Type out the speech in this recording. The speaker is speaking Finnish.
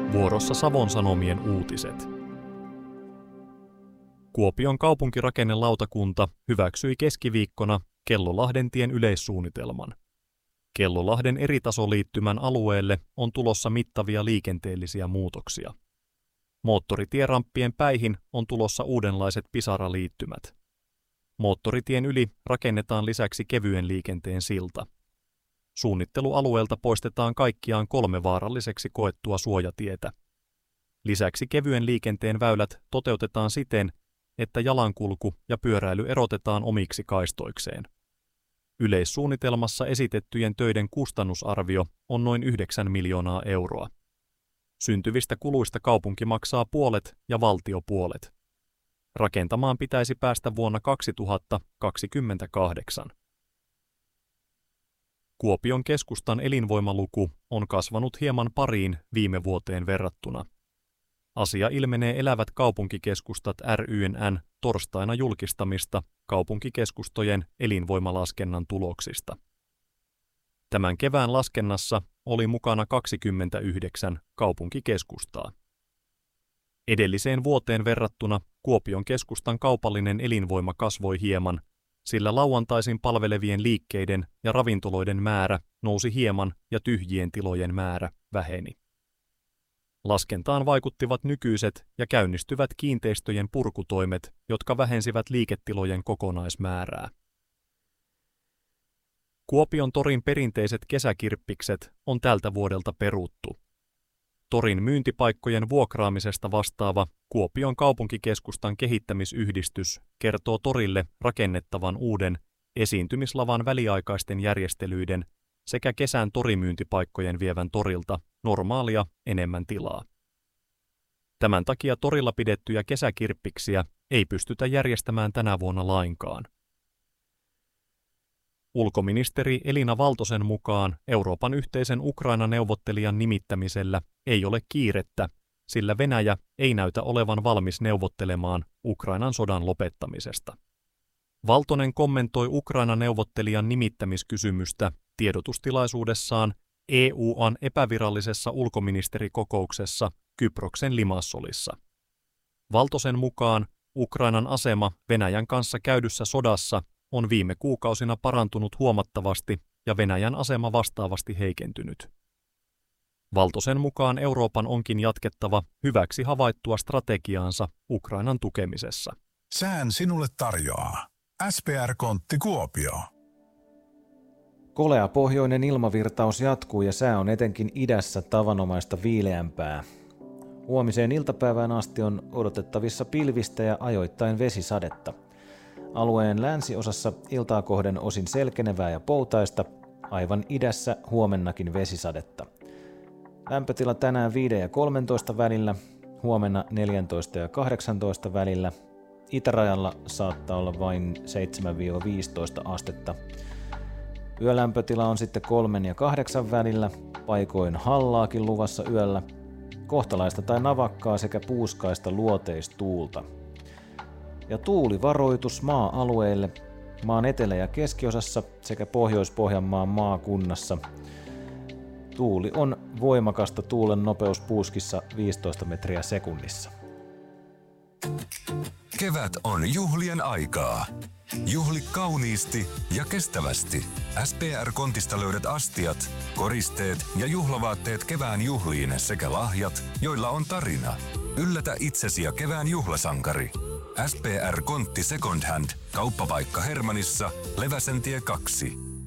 Vuorossa Savon Sanomien uutiset. Kuopion kaupunkirakennelautakunta hyväksyi keskiviikkona Kellołahdentien yleissuunnitelman. Kellołahden eritasoliittymän alueelle on tulossa mittavia liikenteellisiä muutoksia. Moottoritieramppien päihin on tulossa uudenlaiset pisaraliittymät. Moottoritien yli rakennetaan lisäksi kevyen liikenteen silta. Suunnittelualueelta poistetaan kaikkiaan 3 vaaralliseksi koettua suojatietä. Lisäksi kevyen liikenteen väylät toteutetaan siten, että jalankulku ja pyöräily erotetaan omiksi kaistoikseen. Yleissuunnitelmassa esitettyjen töiden kustannusarvio on noin 9 miljoonaa euroa. Syntyvistä kuluista kaupunki maksaa puolet ja valtio puolet. Rakentamaan pitäisi päästä vuonna 2028. Kuopion keskustan elinvoimaluku on kasvanut hieman pariin viime vuoteen verrattuna. Asia ilmenee Elävät kaupunkikeskustat ry:n torstaina julkistamista kaupunkikeskustojen elinvoimalaskennan tuloksista. Tämän kevään laskennassa oli mukana 29 kaupunkikeskustaa. Edelliseen vuoteen verrattuna Kuopion keskustan kaupallinen elinvoima kasvoi hieman, sillä lauantaisin palvelevien liikkeiden ja ravintoloiden määrä nousi hieman ja tyhjien tilojen määrä väheni. Laskentaan vaikuttivat nykyiset ja käynnistyvät kiinteistöjen purkutoimet, jotka vähensivät liiketilojen kokonaismäärää. Kuopion torin perinteiset kesäkirppikset on tältä vuodelta peruttu. Torin myyntipaikkojen vuokraamisesta vastaava Kuopion kaupunkikeskustan kehittämisyhdistys kertoo torille rakennettavan uuden esiintymislavan väliaikaisten järjestelyiden sekä kesän torimyyntipaikkojen vievän torilta normaalia enemmän tilaa. Tämän takia torilla pidettyjä kesäkirppiksiä ei pystytä järjestämään tänä vuonna lainkaan. Ulkoministeri Elina Valtosen mukaan Euroopan yhteisen Ukraina-neuvottelijan nimittämisellä ei ole kiirettä, sillä Venäjä ei näytä olevan valmis neuvottelemaan Ukrainan sodan lopettamisesta. Valtonen kommentoi Ukraina-neuvottelijan nimittämiskysymystä tiedotustilaisuudessaan EU:n epävirallisessa ulkoministerikokouksessa Kyproksen Limassolissa. Valtosen mukaan Ukrainan asema Venäjän kanssa käydyssä sodassa on viime kuukausina parantunut huomattavasti ja Venäjän asema vastaavasti heikentynyt. Valtosen mukaan Euroopan onkin jatkettava hyväksi havaittua strategiaansa Ukrainan tukemisessa. Sään sinulle tarjoaa SPR-kontti Kuopio. Kolea pohjoinen ilmavirtaus jatkuu ja sää on etenkin idässä tavanomaista viileämpää. Huomiseen iltapäivään asti on odotettavissa pilvistä ja ajoittain vesisadetta. Alueen länsiosassa iltaa kohden osin selkenevää ja poutaista, aivan idässä huomennakin vesisadetta. Lämpötila tänään 5 ja 13 välillä, huomenna 14 ja 18 välillä. Itärajalla saattaa olla vain 7-15 astetta. Yölämpötila on sitten 3 ja 8 välillä, paikoin hallaakin luvassa yöllä, kohtalaista tai navakkaa sekä puuskaista luoteistuulta. Ja tuulivaroitus maa-alueille, maan etelä- ja keskiosassa sekä Pohjois-Pohjanmaan maakunnassa. Tuuli on voimakasta, tuulen nopeus puuskissa 15 metriä sekunnissa. Kevät on juhlien aikaa. Juhli kauniisti ja kestävästi. SPR-kontista löydät astiat, koristeet ja juhlavaatteet kevään juhliin sekä lahjat, joilla on tarina. Yllätä itsesi ja kevään juhlasankari. SPR-kontti Second Hand, kauppapaikka Hermannissa, Leväsentie 2.